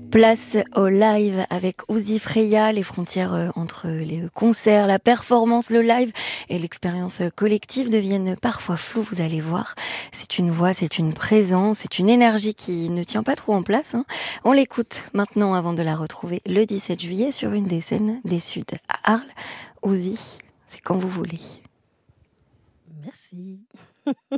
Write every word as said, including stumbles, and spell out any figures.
Place au live avec Uzi Freya, les frontières entre les concerts, la performance, le live et l'expérience collective deviennent parfois floues, vous allez voir. C'est une voix, c'est une présence, c'est une énergie qui ne tient pas trop en place. Hein. On l'écoute maintenant avant de la retrouver le dix-sept juillet sur une des scènes des Suds à Arles. Uzi, c'est quand vous voulez. Merci.